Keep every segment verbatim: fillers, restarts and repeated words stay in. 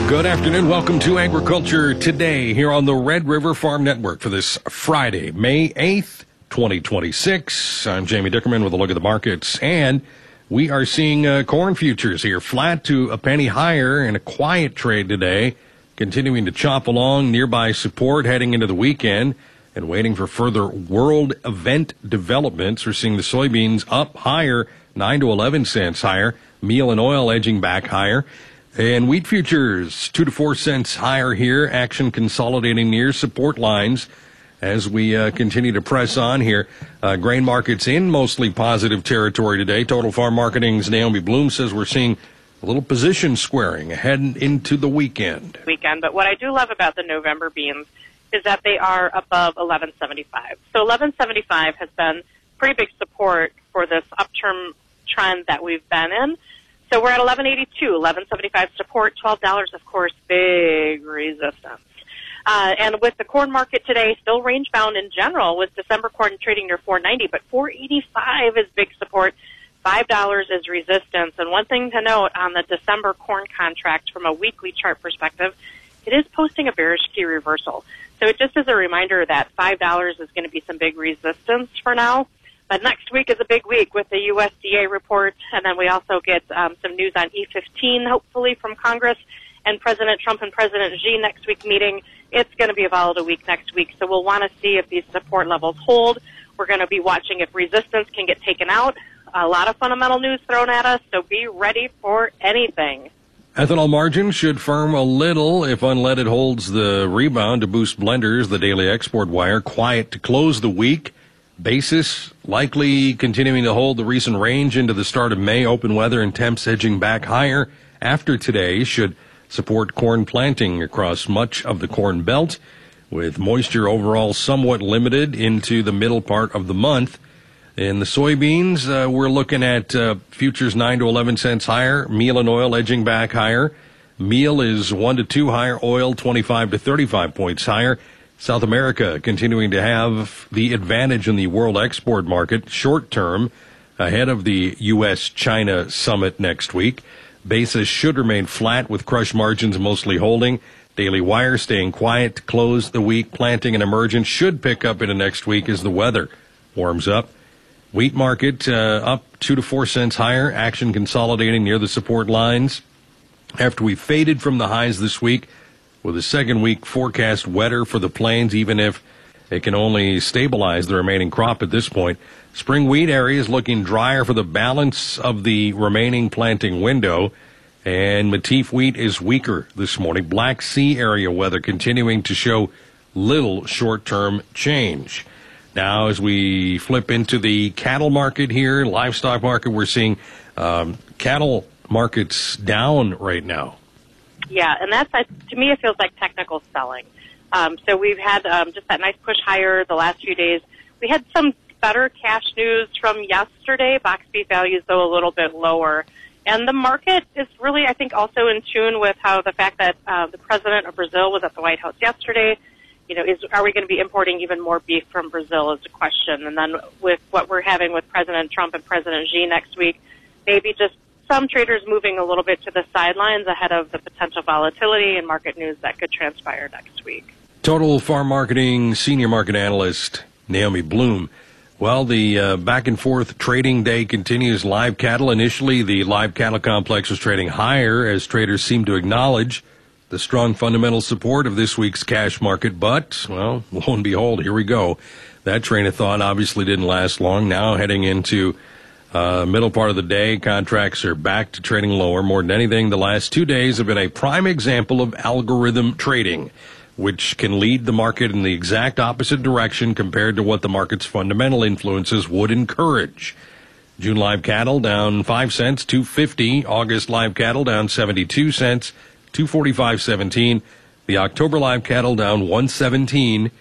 Good afternoon. Welcome to Agriculture Today here on the Red River Farm Network for this Friday, May eighth, twenty twenty-six. I'm Jamie Dickerman with a look at the markets, and we are seeing uh, corn futures here flat to a penny higher in a quiet trade today, continuing to chop along nearby support heading into the weekend and waiting for further world event developments. We're seeing the soybeans up higher, nine to eleven cents higher, meal and oil edging back higher. And wheat futures, two to four cents higher here. Action consolidating near support lines as we uh, continue to press on here. Uh, grain markets in mostly positive territory today. Total Farm Marketing's Naomi Bloom says we're seeing a little position squaring ahead into the weekend. Weekend, but what I do love about the November beans is that they are above eleven seventy-five. So eleven seventy-five has been pretty big support for this upturn trend that we've been in. So we're at eleven eighty-two, eleven seventy-five support, twelve dollars, of course, big resistance. Uh, and with the corn market today, still range bound in general, with December corn trading near four ninety, but four eighty-five is big support, five dollars is resistance. And one thing to note on the December corn contract from a weekly chart perspective, it is posting a bearish key reversal. So it just is a reminder that five dollars is going to be some big resistance for now. But next week is a big week with the U S D A report, and then we also get um, some news on E fifteen, hopefully, from Congress, and President Trump and President Xi next week meeting. It's going to be a volatile week next week, so we'll want to see if these support levels hold. We're going to be watching if resistance can get taken out. A lot of fundamental news thrown at us, so be ready for anything. Ethanol margin should firm a little if unleaded holds the rebound to boost blenders. The daily export wire quiet to close the week. Basis likely continuing to hold the recent range into the start of May. Open weather and temps edging back higher after today should support corn planting across much of the Corn Belt, with moisture overall somewhat limited into the middle part of the month. In the soybeans, uh, we're looking at uh, futures nine to eleven cents higher, meal and oil edging back higher. Meal is one to two higher, oil twenty-five to thirty-five points higher. South America continuing to have the advantage in the world export market short term ahead of the U S China summit next week. Basis should remain flat with crush margins mostly holding. Daily wire staying quiet to close the week. Planting and emergence should pick up into next week as the weather warms up. Wheat market uh, up two to four cents higher. Action consolidating near the support lines after we faded from the highs this week, with a second week forecast wetter for the plains, even if it can only stabilize the remaining crop at this point. Spring wheat areas looking drier for the balance of the remaining planting window, and Matif wheat is weaker this morning. Black Sea area weather continuing to show little short-term change. Now, as we flip into the cattle market here, livestock market, we're seeing um, cattle markets down right now. Yeah, and that's, to me, it feels like technical selling. Um, so we've had um, just that nice push higher the last few days. We had some better cash news from yesterday. Box beef values, though, a little bit lower. And the market is really, I think, also in tune with how the fact that uh, the president of Brazil was at the White House yesterday. You know, is are we going to be importing even more beef from Brazil is the question. And then with what we're having with President Trump and President Xi next week, maybe just some traders moving a little bit to the sidelines ahead of the potential volatility and market news that could transpire next week. Total Farm Marketing Senior Market Analyst Naomi Bloom. Well, the uh, back and forth trading day continues. Live cattle. Initially, the live cattle complex was trading higher as traders seem to acknowledge the strong fundamental support of this week's cash market. But, well, lo and behold, here we go. That train of thought obviously didn't last long. Now heading into Uh, middle part of the day, contracts are back to trading lower. More than anything, the last two days have been a prime example of algorithm trading, which can lead the market in the exact opposite direction compared to what the market's fundamental influences would encourage. June live cattle down five cents, two fifty. August live cattle down seventy-two cents, two forty-five seventeen. The October live cattle down one seventeen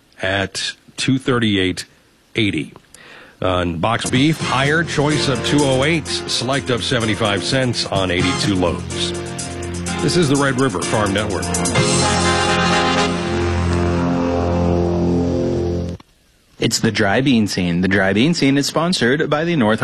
at two thirty-eight eighty. On box beef, higher, choice of two oh eight, select up seventy-five cents on eighty-two loads. This is the Red River Farm Network. It's the Dry Bean Scene. The Dry Bean Scene is sponsored by the North